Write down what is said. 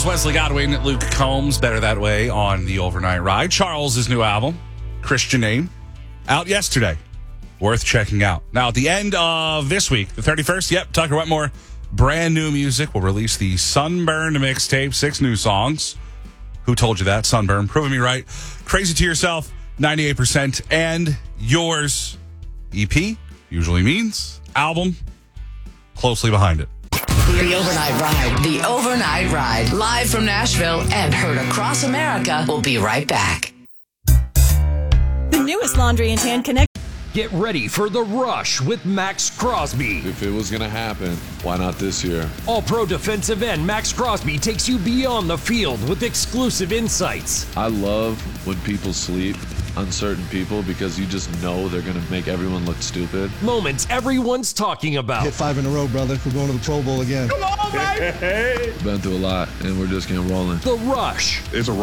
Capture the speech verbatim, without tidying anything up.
Beatles, Wesley Godwin, Luke Combs, Better That Way on the Overnight Ride. Charles' new album, Christian Name, out yesterday. Worth checking out. Now, at the end of this week, the thirty-first, yep, Tucker Wetmore, brand new music, will release the Sunburn mixtape, six new songs. Who told you that? Sunburn, proving me right. Crazy to Yourself, ninety-eight percent, and Yours, E P, usually means album, closely behind it. The Overnight Ride. The Overnight Ride. Live from Nashville and heard across America. We'll be right back. The newest Laundry and Tan Connect. Get ready for The Rush with Max Crosby. If it was going to happen, why not this year? All-pro defensive end Max Crosby takes you beyond the field with exclusive insights. I love when people sleep on certain people because you just know they're going to make everyone look stupid. Moments everyone's talking about. Hit five in a row, brother. We're going to the Pro Bowl again. Come on, baby! Been through a lot, and we're just getting rolling. The Rush. It's a